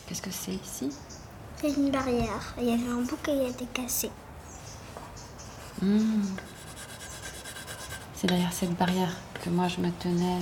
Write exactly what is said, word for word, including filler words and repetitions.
Qu'est-ce que c'est ici? C'est une barrière. Il y avait un bout qui a été cassé. Mmh. C'est derrière cette barrière que moi je me tenais.